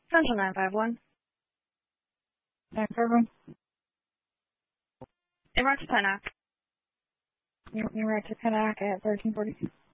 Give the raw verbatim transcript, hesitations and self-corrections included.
Central nine five one. nine five one. Iraq to Pennock. Iraq to Pennock at thirteen forty-two.